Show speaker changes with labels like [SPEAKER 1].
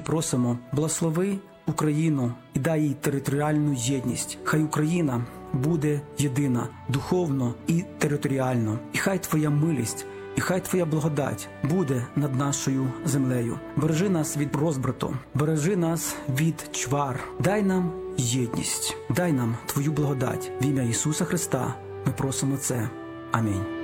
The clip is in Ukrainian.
[SPEAKER 1] просимо, благослови Україну і дай їй територіальну єдність. Хай Україна буде єдина духовно і територіально. І хай Твоя милість, і хай Твоя благодать буде над нашою землею. Бережи нас від розбрату, бережи нас від чвар. Дай нам єдність, дай нам Твою благодать. В ім'я Ісуса Христа ми просимо це. Амінь.